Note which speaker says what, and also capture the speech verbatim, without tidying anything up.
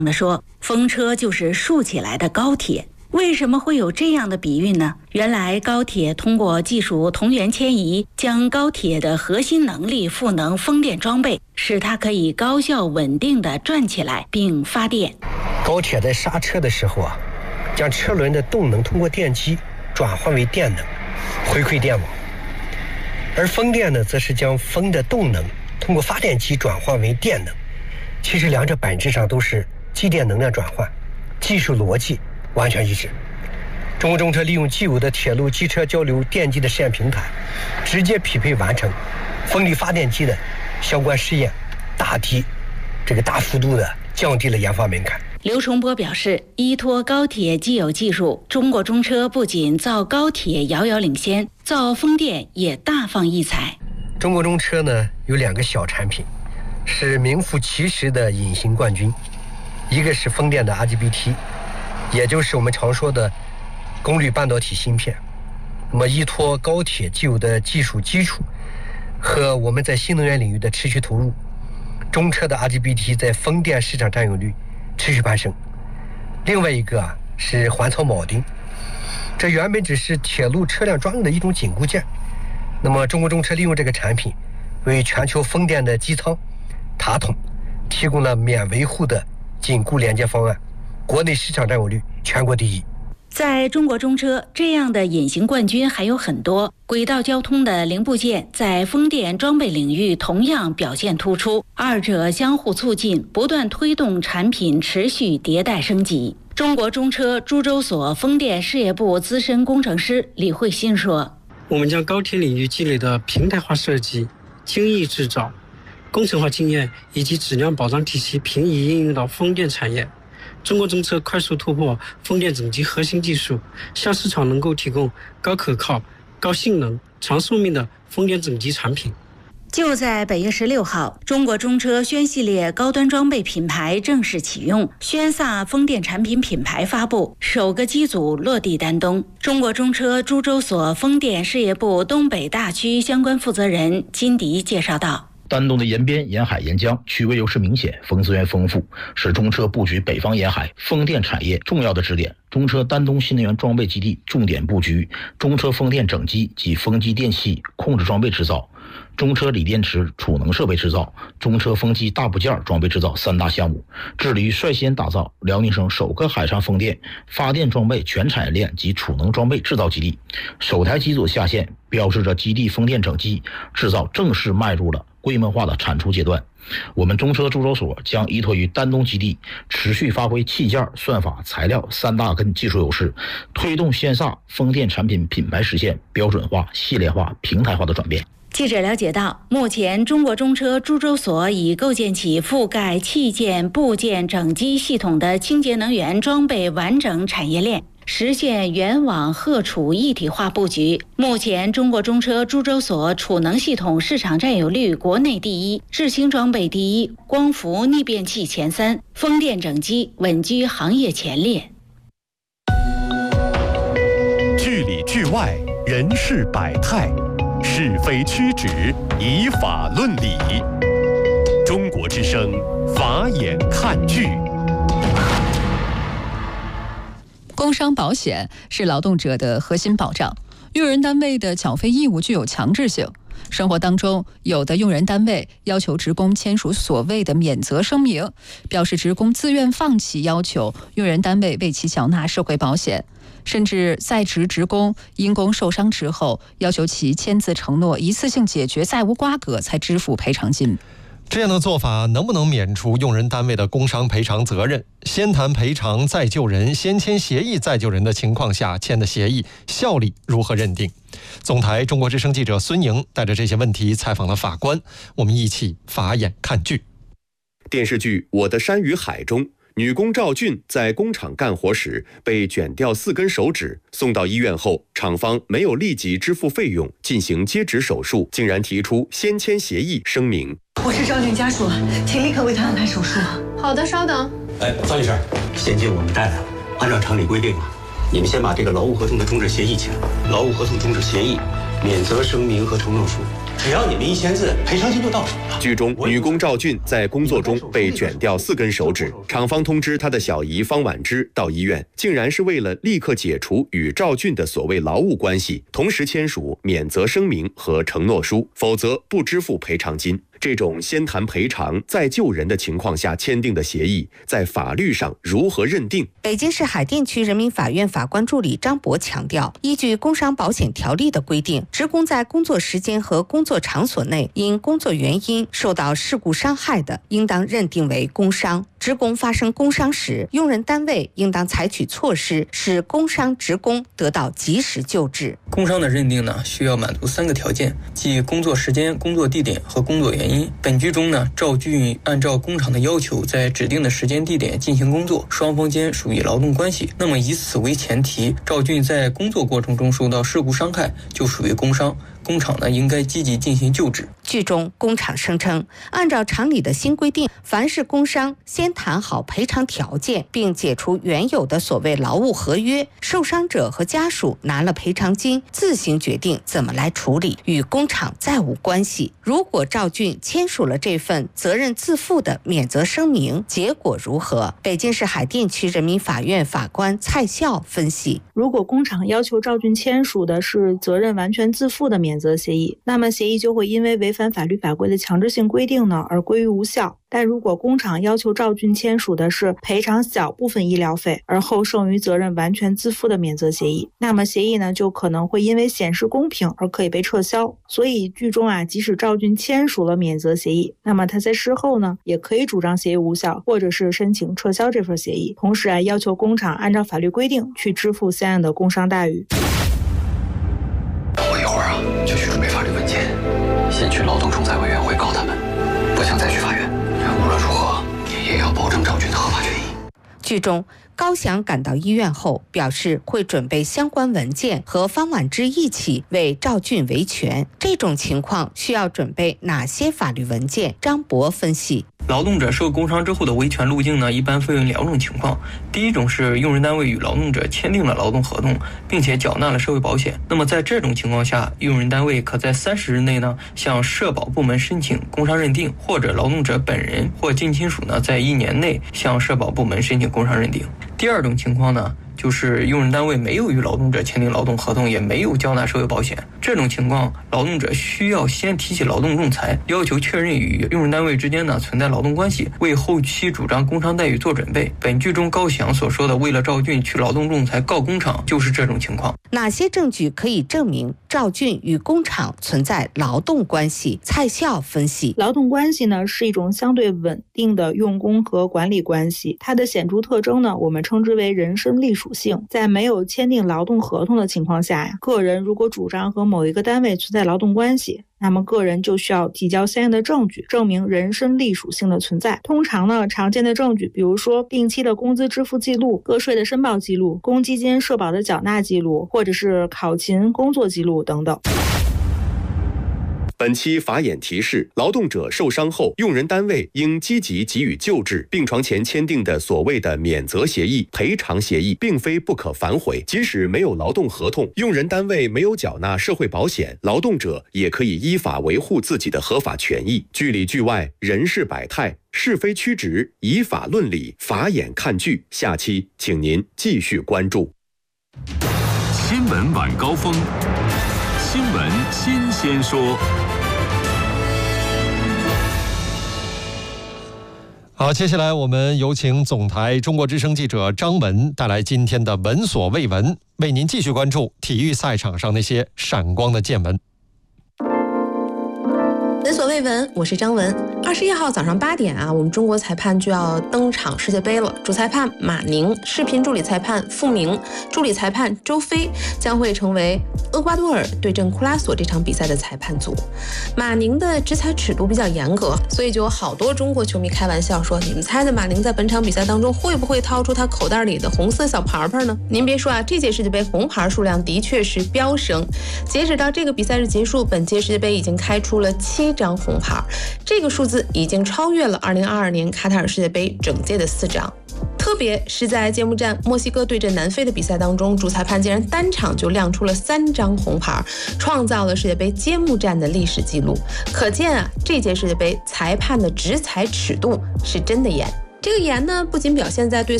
Speaker 1: 的说，风车就是竖起来的高铁。为什么会有这样的比喻呢？原来高铁通过技术同源迁移，将高铁的核心能力赋能风电装备，使它可以高效稳定地转起来并发电。
Speaker 2: 高铁在刹车的时候啊，将车轮的动能通过电机转换为电能，回馈电网；而风电呢，则是将风的动能通过发电机转换为电能。其实两者本质上都是机电能量转换，技术逻辑完全一致。中国中车利用既有的铁路机车交流电机的试验平台，直接匹配完成风力发电机的相关试验，大体这个大幅度的降低了研发门槛。
Speaker 1: 刘崇波表示，依托高铁既有技术，中国中车不仅造高铁遥遥领先，造风电也大放异彩。
Speaker 2: 中国中车呢有两个小产品，是名副其实的隐形冠军，一个是风电的 I G B T， 也就是我们常说的功率半导体芯片。那么依托高铁既有的技术基础和我们在新能源领域的持续投入，中车的 I G B T 在风电市场占有率持续攀升。另外一个啊是环槽铆钉，这原本只是铁路车辆专用的一种紧固件，那么中国中车利用这个产品，为全球风电的机舱、塔筒提供了免维护的紧固连接方案，国内市场占有率全国第一。
Speaker 1: 在中国中车，这样的隐形冠军还有很多。轨道交通的零部件在风电装备领域同样表现突出，二者相互促进，不断推动产品持续迭代升级。中国中车株洲所风电事业部资深工程师李慧欣说，
Speaker 3: 我们将高铁领域积累的平台化设计、精益制造、工程化经验以及质量保障体系平移应用到风电产业。中国中车快速突破风电整机核心技术，向市场能够提供高可靠、高性能、长寿命的风电整机产品。
Speaker 1: 就在本月十六号，中国中车轩系列高端装备品牌正式启用，轩飒风电产品品牌发布，首个机组落地丹东。中国中车株洲所风电事业部东北大区相关负责人金迪介绍道，
Speaker 4: 丹东的沿边、沿海、沿江区位优势明显，风资源丰富，是中车布局北方沿海风电产业重要的支点。中车丹东新能源装备基地重点布局中车风电整机及风机电器控制装备制造、中车锂电池储能设备制造、中车风机大部件装备制造三大项目，致力于率先打造辽宁省首个海上风电发电装备全产业链及储能装备制造基地。首台机组下线，标志着基地风电整机制造正式迈入了规模化的产出阶段。我们中车株洲所将依托于丹东基地，持续发挥器件、算法、材料三大根技术优势，推动轩飒风电产品品牌实现标准化、系列化、平台化的转变。
Speaker 1: 记者了解到，目前中国中车株洲所已构建起覆盖器件、部件、整机系统的清洁能源装备完整产业链，实现原网荷储一体化布局。目前中国中车株洲所储能系统市场占有率国内第一，制氢装备第一，光伏逆变器前三，风电整机稳居行业前列。
Speaker 5: 剧里剧外，人事百态，是非曲直，以法论理。中国之声，法眼看剧。
Speaker 6: 工伤保险是劳动者的核心保障，用人单位的缴费义务具有强制性。生活当中，有的用人单位要求职工签署所谓的免责声明，表示职工自愿放弃要求用人单位为其缴纳社会保险，甚至在职职工因工受伤之后，要求其签字承诺一次性解决债务瓜葛才支付赔偿金。
Speaker 7: 这样的做法能不能免除用人单位的工伤赔偿责任？先谈赔偿再救人，先签协议再救人的情况下签的协议效力如何认定？总台中国之声记者孙莹带着这些问题采访了法官，我们一起法眼看剧。
Speaker 8: 电视剧《我的山与海》中，女工赵俊在工厂干活时被卷掉四根手指，送到医院后，厂方没有立即支付费用进行接指手术，竟然提出先签协议声明。
Speaker 9: 我是赵俊家属，请立刻为他安排手术。
Speaker 10: 好的，稍等。
Speaker 11: 哎，方女士，现金我们带来了，按照常理规定啊，你们先把这个劳务合同的终止协议签了。劳务合同终止协议、免责声明和承诺书只要你们一签字，赔偿金就到手了。
Speaker 8: 剧中，女工赵俊在工作中被卷掉四根手指，厂方通知她的小姨方婉芝到医院，竟然是为了立刻解除与赵俊的所谓劳务关系，同时签署免责声明和承诺书，否则不支付赔偿金。这种先谈赔偿再救人的情况下签订的协议，在法律上如何认定？
Speaker 10: 北京市海淀区人民法院法官助理张博强调，依据工伤保险条例的规定，职工在工作时间和工作场所内因工作原因受到事故伤害的，应当认定为工伤。职工发生工伤时，用人单位应当采取措施，使工伤职工得到及时救治。
Speaker 12: 工伤的认定呢，需要满足三个条件，即工作时间、工作地点和工作原因。本剧中呢，赵俊按照工厂的要求，在指定的时间地点进行工作，双方间属于劳动关系。那么以此为前提，赵俊在工作过程中受到事故伤害，就属于工伤。工厂呢应该积极进行救治。
Speaker 10: 剧中工厂声称，按照厂里的新规定，凡是工伤先谈好赔偿条件，并解除原有的所谓劳务合约，受伤者和家属拿了赔偿金，自行决定怎么来处理，与工厂再无关系。如果赵俊签署了这份责任自负的免责声明，结果如何？北京市海淀区人民法院法官蔡笑分析，
Speaker 13: 如果工厂要求赵俊签署的是责任完全自负的免责协议，那么协议就会因为违反法律法规的强制性规定呢而归于无效。但如果工厂要求赵俊签署的是赔偿小部分医疗费而后剩余责任完全自负的免责协议，那么协议呢就可能会因为显示公平而可以被撤销。所以剧中啊，即使赵俊签署了免责协议，那么他在事后呢也可以主张协议无效，或者是申请撤销这份协议，同时啊要求工厂按照法律规定去支付相应的工伤待遇。
Speaker 14: 我一会儿啊就去准备法律文件，先去劳动仲裁委员会告他们，不想再去法院。无论如何也要保证赵俊的合法权益。
Speaker 10: 剧中高翔赶到医院后表示会准备相关文件，和方婉芝一起为赵俊维权。这种情况需要准备哪些法律文件？张博分析，
Speaker 12: 劳动者受工伤之后的维权路径呢，一般分为两种情况。第一种是用人单位与劳动者签订了劳动合同，并且缴纳了社会保险。那么在这种情况下，用人单位可在三十日内呢向社保部门申请工伤认定，或者劳动者本人或近亲属呢在一年内向社保部门申请工伤认定。第二种情况呢，就是用人单位没有与劳动者签订劳动合同，也没有缴纳社会保险。这种情况，劳动者需要先提起劳动仲裁，要求确认与用人单位之间呢存在劳动关系，为后期主张工伤待遇做准备。本剧中高翔所说的为了赵俊去劳动仲裁告工厂，就是这种情况。
Speaker 10: 哪些证据可以证明赵俊与工厂存在劳动关系？蔡笑分析，
Speaker 13: 劳动关系呢是一种相对稳定的用工和管理关系，它的显著特征呢我们称之为人身隶属性。在没有签订劳动合同的情况下呀，个人如果主张和某一个单位存在劳动关系，那么个人就需要提交相应的证据，证明人身隶属性的存在。通常呢，常见的证据，比如说定期的工资支付记录、个税的申报记录、公积金社保的缴纳记录，或者是考勤工作记录等等。
Speaker 8: 本期法眼提示：劳动者受伤后，用人单位应积极给予救治。病床前签订的所谓的免责协议、赔偿协议，并非不可反悔。即使没有劳动合同，用人单位没有缴纳社会保险，劳动者也可以依法维护自己的合法权益。剧里剧外，人事百态，是非曲直，以法论理，法眼看剧。下期请您继续关注。
Speaker 5: 新闻晚高峰，新闻新鲜说。
Speaker 7: 好，接下来我们有请总台中国之声记者张文带来今天的闻所未闻，为您继续关注体育赛场上那些闪光的见闻。
Speaker 15: 闻所未闻，我是张文。二十一号早上八点啊，我们中国裁判就要登场世界杯了。主裁判马宁、视频助理裁判傅明、助理裁判周飞将会成为厄瓜多尔对阵库拉索这场比赛的裁判组。马宁的执裁尺度比较严格，所以就有好多中国球迷开玩笑说：“你们猜猜马宁在本场比赛当中会不会掏出他口袋里的红色小牌牌呢？”您别说啊，这届世界杯红牌数量的确是飙升。截止到这个比赛日结束，本届世界杯已经开出了七张红牌，这个数字已经超越了二零二二年卡塔尔世界杯整届的四张。特别是在揭幕战墨西哥对阵南非的比赛当中，主裁判竟然单场就亮出了三张红牌，创造了世界杯揭幕战的历史记录。可见啊，这届世界杯裁判的执裁尺度是真的严。这个严呢，不仅表现在对